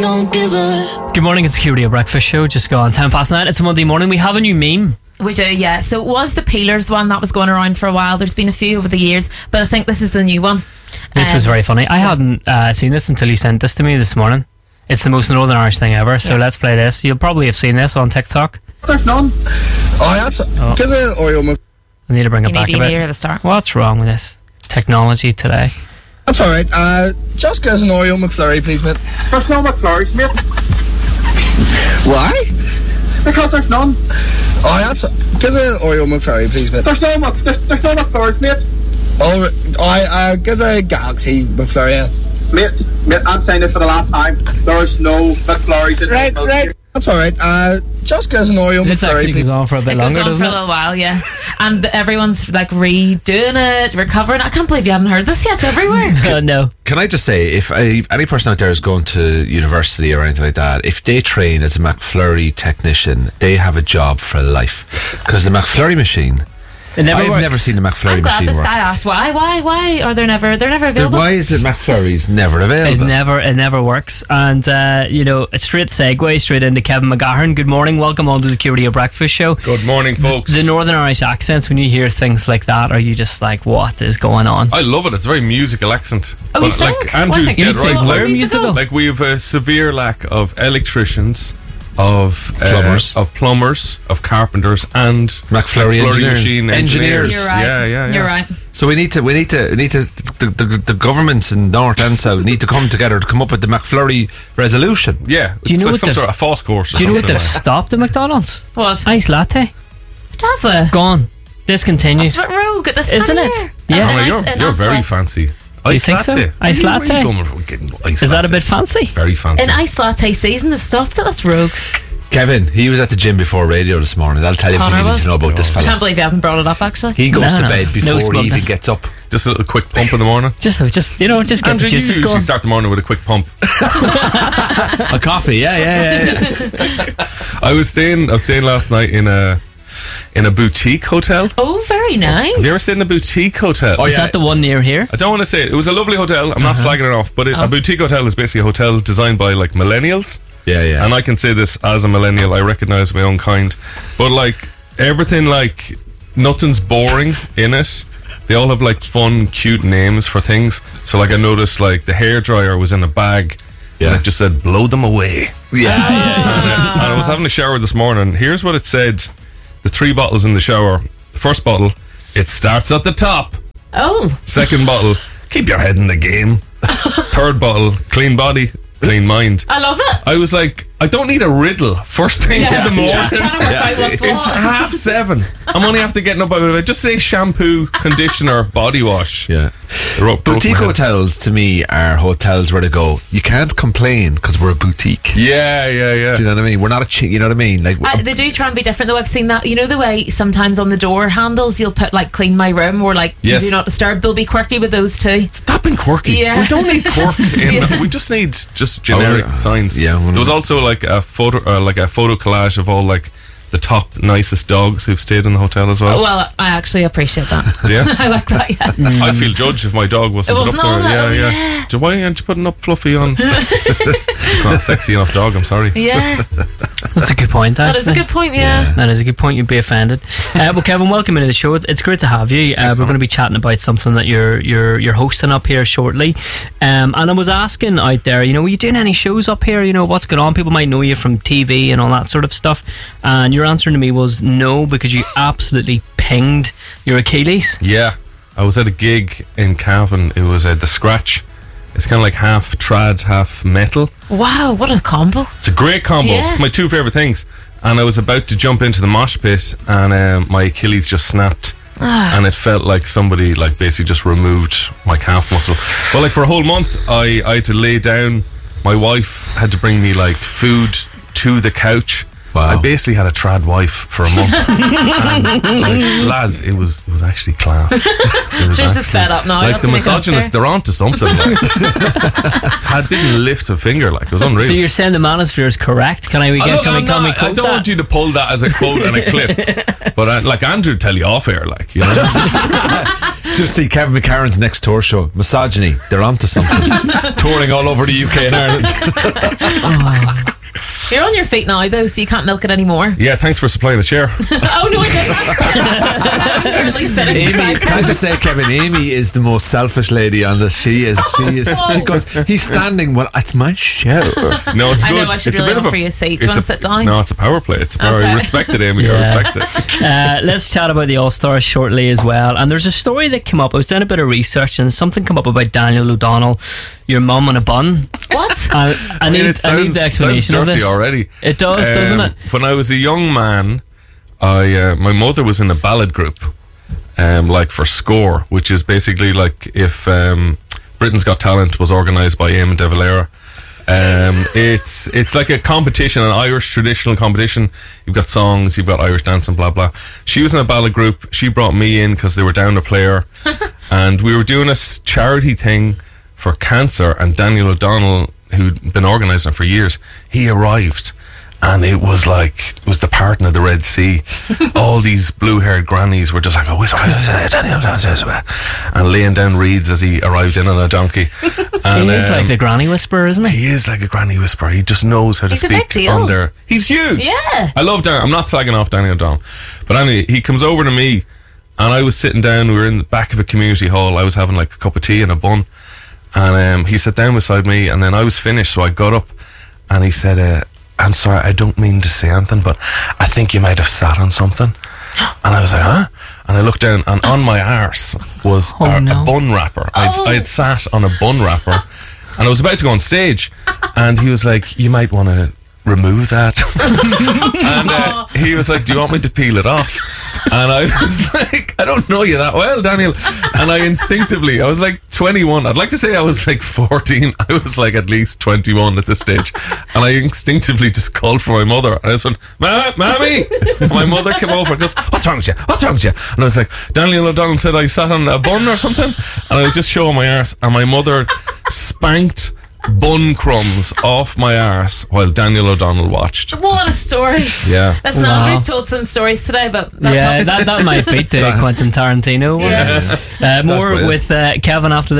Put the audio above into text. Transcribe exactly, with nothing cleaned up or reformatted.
don't give a... Good morning, it's the Q Radio Breakfast Show. Just go on ten past nine. It's a Monday morning. We have a new meme. We do, yeah. So it was the Peelers one that was going around for a while. There's been a few over the years, but I think this is the new one. This um, was very funny. I hadn't uh, seen this until you sent this to me this morning. It's the most Northern Irish thing ever. So yeah. Let's play this. You'll probably have seen this on TikTok. There's none. Oh, that's oh. Because of Oreo. I need to bring it you back need a bit. Near the start. What's wrong with this technology today? That's all right. Uh, just get us an Oreo McFlurry, please, mate. There's no McFlurries, mate. Why? Because there's none. Oh, that's get us an Oreo McFlurry, please, mate. There's no Mc, there's, there's no McFlurries, mate. Oh, I uh, get a Galaxy McFlurry. Yeah. Mate, mate, I'm saying this for the last time. There's no McFlurries. Right, right. That's all right. Uh, just get us an Oreo this McFlurry. This actually goes on for a bit it longer, doesn't it? It goes on for a little while, yeah. And everyone's like redoing it, recovering. I can't believe you haven't heard this yet. It's everywhere. uh, no. Can I just say, if I, any person out there is going to university or anything like that, if they train as a McFlurry technician, they have a job for life. Because the McFlurry machine... It never I've works. never seen the McFlurry I'm glad machine this work. guy asked why, why, why are they never? They're never available. Why is it McFlurry's never It available? never, it never works. And uh, you know, a straight segue straight into Kevin McGahern. Good morning, welcome on to the Q Radio Breakfast Show. Good morning, folks. The Northern Irish accents. When you hear things like that, are you just like, what is going on? I love it. It's a very musical accent. Oh, but you think? like Andrew's Well, I think dead you right. think Like, we're musical? like we have a severe lack of electricians, of uh, Plumbers. of plumbers, of carpenters, and McFlurry engineers. machine Engineers. engineers. You're right. Yeah, yeah, yeah. You're right. So we need to, we need to, we need to, the, the, the governments in North and South need to come together to come up with the McFlurry resolution. Yeah, Do you it's know like what some the- sort of false course. Or Do you know what something they've like. stopped at McDonald's? What? Ice latte. Have they? Gone. Discontinued. That's what rogue at this Isn't time of it? year. Yeah. A Oh, nice- you're a you're nice very latte. fancy. Do you Ice think so? latte. Ice Where are you latte? going with getting ice Is that a lattes? bit fancy? It's very fancy. An ice latte season, they've stopped it. That's rogue. Kevin, he was at the gym before radio this morning. I'll tell you everything Connor you need was? to know about this I fella. can't believe you haven't brought it up, actually. He goes No, to no, bed no before he even smugness. gets up. Just a little quick pump in the morning. Just, just you know, just get Andrew, the you juices usually going. start the morning with a quick pump. A coffee, yeah, yeah, yeah. I was staying. I was staying last night in a in a boutique hotel. Oh, very nice. Have you ever stayed in a boutique hotel? Oh, Is yeah. that the one near here? I don't want to say it. It was a lovely hotel. I'm not slagging it off, but it, Oh. a boutique hotel is basically a hotel designed by like millennials. Yeah, yeah. And I can say this as a millennial. I recognise my own kind. But like everything, like nothing's boring in it. They all have like fun, cute names for things. So like I noticed like the hairdryer was in a bag. Yeah. And it just said blow them away. yeah, yeah. And, uh, and I was having a shower this morning. Here's what it said. The three bottles in the shower. The first bottle, it starts at the top. Oh. Second bottle, keep your head in the game. Third bottle, clean body, clean mind. I love it. I was like, I don't need a riddle first thing Yeah, in the morning. trying to work out what's It's what. half seven. I'm only after getting up out of bed. Just say shampoo, conditioner, body wash. Yeah. It broke- broke Boutique my head. hotels to me are hotels where to go. You can't complain because we're a boutique. Yeah, yeah, yeah. Do you know what I mean? We're not a chi- you know what I mean? Like I, they do try and be different, though. I've seen that. You know the way sometimes on the door handles you'll put like "clean my room" or like Yes. "do not disturb." They'll be quirky with those too. Stop being quirky. Yeah. We don't need quirk in Yeah. We just need just generic Oh, yeah. signs. Yeah, well, there was also like a photo, uh, like a photo collage of all like the top nicest dogs who've stayed in the hotel as well. Well, I actually appreciate that. Yeah. I like that. Yeah. I'd feel judged if my dog wasn't It put wasn't up all there. that, Yeah, oh, yeah. yeah. So why aren't you putting up Fluffy on? It's not a sexy enough dog. I'm sorry. Yeah. That's a good point. That is a actually. good point. Yeah. That is a good point. You'd be offended. Uh, well, Kevin, welcome into the show. It's, it's great to have you. Uh, we're going to be chatting about something that you're you're you're hosting up here shortly. Um, and I was asking out there, you know, are you doing any shows up here? You know, what's going on? People might know you from T V and all that sort of stuff. And your answer to me was no, because you absolutely pinged your Achilles. Yeah, I was at a gig in Cavan. It was uh, the Scratch. It's kind of like half trad, half metal. Wow, what a combo! It's a great combo. Yeah. It's my two favourite things. And I was about to jump into the mosh pit, and um, my Achilles just snapped. Ah. And it felt like somebody like basically just removed my calf muscle. But like for a whole month, I, I had to lay down. My wife had to bring me like food to the couch. Wow. I basically had a trad wife for a month. And, like, lads, it was it was actually class. It was She's just fed up now. Like Have the to make up misogynists, to her. they're onto something. Like. I didn't lift a finger. Like it was unreal. So you're saying the manosphere is correct? Can I we Oh, get? look, can we I'm can we not- I quote don't that? want you to pull that as a quote and a clip, but I, like Andrew tell you off air, like you know. Just see Kevin McCarran's next tour show. Misogyny. They're onto something. Touring all over the U K and Ireland. You're on your feet now, though, so you can't milk it anymore. Yeah, thanks for supplying a chair. Oh, no, I didn't. Currently sitting Amy, beside can I her. just say, Kevin, Amy is the most selfish lady on this. She is. She is. She goes, he's standing. Well, it's my show. No, it's I good. know, I should it's really a bit of offer a, you a seat. Do you it's want to sit down? No, it's a power play. It's a power. Okay. I respect it, Amy. I Yeah. respect it. Uh, let's chat about the All Stars shortly as well. And there's a story that came up. I was doing a bit of research, and something came up about Daniel O'Donnell, your mum on a bun. What? I, I, I mean, need, it I need sounds, the explanation sounds of dirty this. already. It does, doesn't Um, it? When I was a young man, I uh, my mother was in a ballad group, um, like for Score, which is basically like if um, Britain's Got Talent was organised by Eamon de Valera. Um, it's it's like a competition, an Irish traditional competition. You've got songs, you've got Irish dance, and blah blah. She was in a ballad group. She brought me in because they were down a player, and we were doing a s- charity thing for cancer. And Daniel O'Donnell, who'd been organising it for years, he arrived. And it was like, it was the parting of the Red Sea. All these blue-haired grannies were just like, oh, whisper, Daniel, and laying down reeds as he arrived in on a donkey. And, He is um, like the granny whisperer, isn't he? he is like a granny whisperer. He just knows how to He's a big speak deal. on there. He's huge. Yeah. I love Daniel. I'm not slagging off Daniel O'Donnell. But anyway, he comes over to me, and I was sitting down. We were in the back of a community hall. I was having like a cup of tea and a bun. And um, he sat down beside me, and then I was finished, so I got up, and he said, uh, I'm sorry, I don't mean to say anything, but I think you might have sat on something. And I was like, huh? And I looked down, and on my arse was Oh, a, no. a bun wrapper. I'd, Oh. I had sat on a bun wrapper, and I was about to go on stage, and he was like, you might want to remove that. And uh, he was like, do you want me to peel it off? And I was like, I don't know you that well, Daniel. And I instinctively, I was like twenty-one. I'd like to say I was like fourteen. I was like at least twenty-one at this stage. And I instinctively just called for my mother. And I just went, Ma- Mammy! And my mother came over and goes, what's wrong with you? What's wrong with you? And I was like, Daniel O'Donnell said I sat on a bun or something. And I was just showing my arse. And my mother spanked bun crumbs off my arse while Daniel O'Donnell watched. What a story. Yeah. Listen, Wow. Andrew's told some stories today, but Yeah, that, that might beat the Quentin Tarantino one. Yeah. Uh, more brilliant. with uh, Kevin after